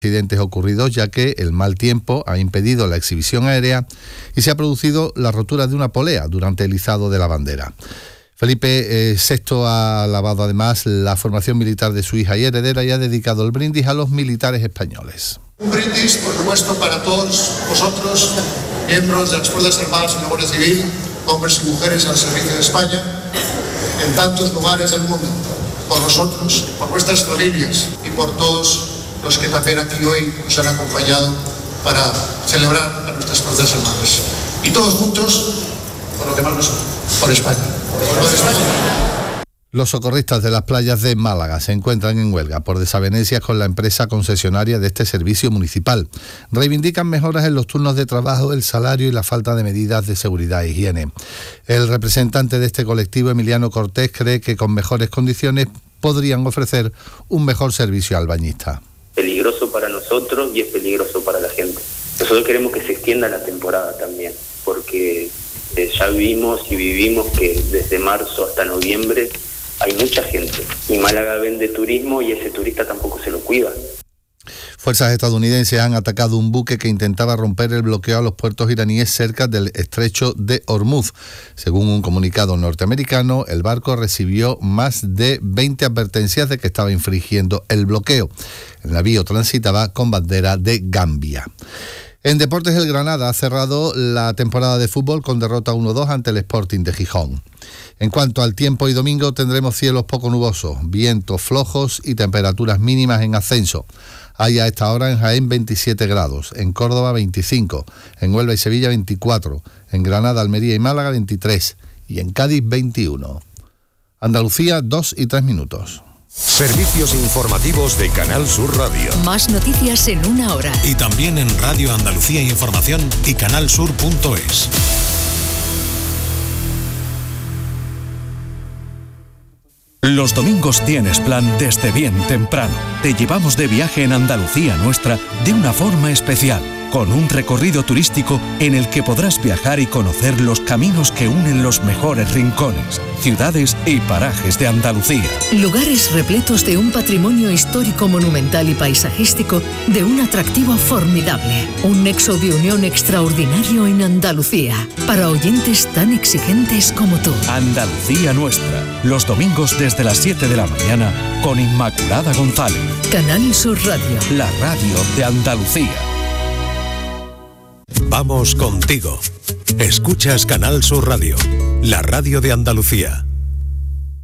Accidentes ocurridos, ya que el mal tiempo ha impedido la exhibición aérea y se ha producido la rotura de una polea durante el izado de la bandera. Felipe VI ha alabado además la formación militar de su hija y heredera y ha dedicado el brindis a los militares españoles. Un brindis, por supuesto, para todos vosotros, miembros de las Fuerzas Armadas y la Guardia Civil, hombres y mujeres al servicio de España, en tantos lugares del mundo, por vosotros, por vuestras familias y por todos los que también aquí hoy nos han acompañado para celebrar a nuestras Fuerzas Armadas. Y todos juntos, por lo que más nos une, por España. Por España. Los socorristas de las playas de Málaga se encuentran en huelga por desavenencias con la empresa concesionaria de este servicio municipal. Reivindican mejoras en los turnos de trabajo, el salario y la falta de medidas de seguridad e higiene. El representante de este colectivo, Emiliano Cortés, cree que con mejores condiciones podrían ofrecer un mejor servicio al bañista. Peligroso para nosotros y es peligroso para la gente. Nosotros queremos que se extienda la temporada también, porque ya vimos y vivimos que desde marzo hasta noviembre hay mucha gente y Málaga vende turismo y ese turista tampoco se lo cuida. Fuerzas estadounidenses han atacado un buque que intentaba romper el bloqueo a los puertos iraníes cerca del estrecho de Hormuz. Según un comunicado norteamericano, el barco recibió más de 20 advertencias de que estaba infringiendo el bloqueo. El navío transitaba con bandera de Gambia. En deportes, el Granada ha cerrado la temporada de fútbol con derrota 1-2 ante el Sporting de Gijón. En cuanto al tiempo, y domingo tendremos cielos poco nubosos, vientos flojos y temperaturas mínimas en ascenso. Hay a esta hora en Jaén 27 grados, en Córdoba 25, en Huelva y Sevilla 24, en Granada, Almería y Málaga 23 y en Cádiz 21. Andalucía, 2 y 3 minutos. Servicios informativos de Canal Sur Radio. Más noticias en una hora. Y también en Radio Andalucía Información y canalsur.es. Los domingos tienes plan desde bien temprano. Te llevamos de viaje en Andalucía nuestra de una forma especial, con un recorrido turístico en el que podrás viajar y conocer los caminos que unen los mejores rincones, ciudades y parajes de Andalucía. Lugares repletos de un patrimonio histórico, monumental y paisajístico de un atractivo formidable. Un nexo de unión extraordinario en Andalucía, para oyentes tan exigentes como tú. Andalucía nuestra, los domingos desde las 7 de la mañana con Inmaculada González. Canal Sur Radio. La radio de Andalucía. Vamos contigo. Escuchas Canal Sur Radio, la radio de Andalucía.